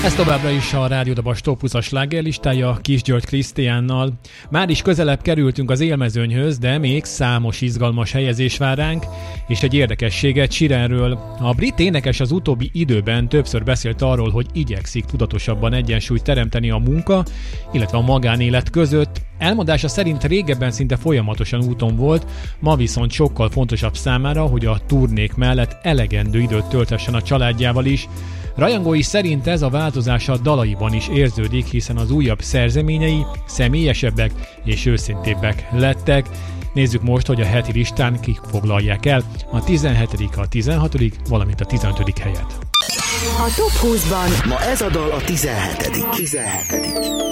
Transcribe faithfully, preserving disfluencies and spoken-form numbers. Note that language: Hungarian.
Ez továbbra is a Rádió Dabas Top húszas slágerlistája Kis György Krisztiánnal. Már is közelebb kerültünk az élmezőnyhöz, de még számos izgalmas helyezés vár ránk, és egy érdekességet Sheeranről. A brit énekes az utóbbi időben többször beszélt arról, hogy igyekszik tudatosabban egyensúlyt teremteni a munka, illetve a magánélet között. Elmondása szerint régebben szinte folyamatosan úton volt, ma viszont sokkal fontosabb számára, hogy a turnék mellett elegendő időt töltessen a családjával is. Rajongói szerint ez a változás a dalaiban is érződik, hiszen az újabb szerzeményei személyesebbek és őszintébbek lettek. Nézzük most, hogy a heti listán kik foglalják el a tizenhetedik, a tizenhatodik, valamint a tizenötödik helyet. A Top húszban ma ez a dal a tizenhetedik tizenhetedik